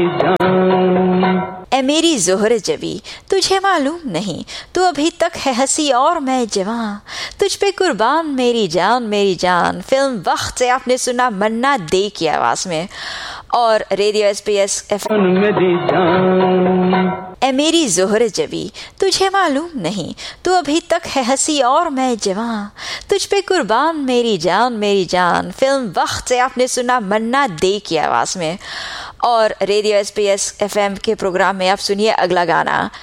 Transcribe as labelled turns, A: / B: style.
A: ए मेरी ज़ोहर जबी, तुझे मालूम नहीं तू अभी तक है हंसी और मैं जवां, तुझ पे कुर्बान मेरी जान। फिल्म वक्त से आपने सुना मन्ना डे की आवाज में। और रेडियो SBS ए मेरी ज़ोहर जबी, तुझे मालूम नहीं तू अभी तक है हंसी और मैं जवां, तुझ पे कुर्बान मेरी जान। फिल्म वक्त से आपने सुना मन्ना डे की आवाज में। और रेडियो SBS FM के प्रोग्राम में आप सुनिए अगला गाना